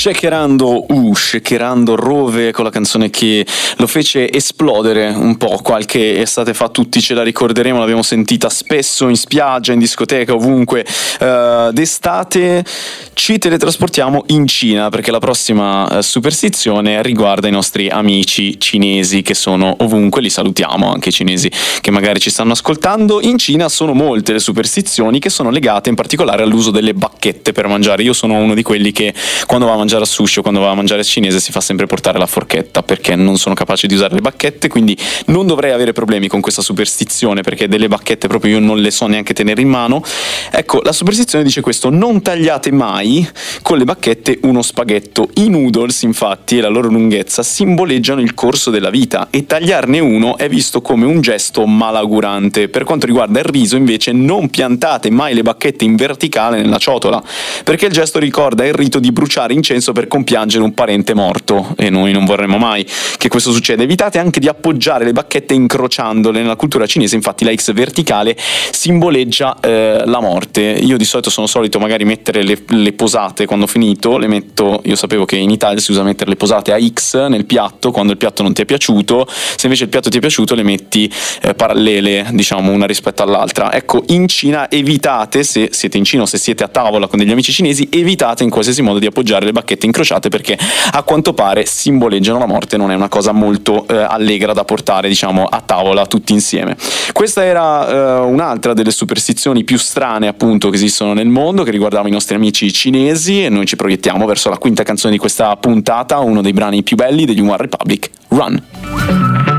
Shakerando Rove con la canzone che lo fece esplodere un po' qualche estate fa, tutti ce la ricorderemo, l'abbiamo sentita spesso in spiaggia, in discoteca, ovunque. D'estate ci teletrasportiamo in Cina perché la prossima superstizione riguarda i nostri amici cinesi che sono ovunque, li salutiamo anche i cinesi che magari ci stanno ascoltando. In Cina sono molte le superstizioni che sono legate in particolare all'uso delle bacchette per mangiare. Io sono uno di quelli che quando va a mangiare a sushi o quando va a mangiare cinese si fa sempre portare la forchetta perché non sono capace di usare le bacchette, quindi non dovrei avere problemi con questa superstizione perché delle bacchette proprio io non le so neanche tenere in mano. Ecco, la superstizione dice questo: non tagliate mai con le bacchette uno spaghetto. I noodles infatti e la loro lunghezza simboleggiano il corso della vita e tagliarne uno è visto come un gesto malaugurante. Per quanto riguarda il riso invece non piantate mai le bacchette in verticale nella ciotola perché il gesto ricorda il rito di bruciare incenso per compiangere un parente morto e noi non vorremmo mai che questo succeda. Evitate anche di appoggiare le bacchette incrociandole. Nella cultura cinese infatti la X verticale simboleggia la morte. Io di solito sono solito magari mettere le posate quando ho finito, le metto, io sapevo che in Italia si usa mettere le posate a X nel piatto quando il piatto non ti è piaciuto, se invece il piatto ti è piaciuto le metti parallele, diciamo una rispetto all'altra. Ecco, in Cina evitate, se siete in Cina o se siete a tavola con degli amici cinesi, evitate in qualsiasi modo di appoggiare le bacchette incrociate perché a quanto pare simboleggiano la morte, non è una cosa molto allegra da portare, diciamo, a tavola tutti insieme. Questa era un'altra delle superstizioni più strane appunto che esistono nel mondo, che riguardava i nostri amici cinesi, e noi ci proiettiamo verso la quinta canzone di questa puntata, uno dei brani più belli degli One Republic, Run.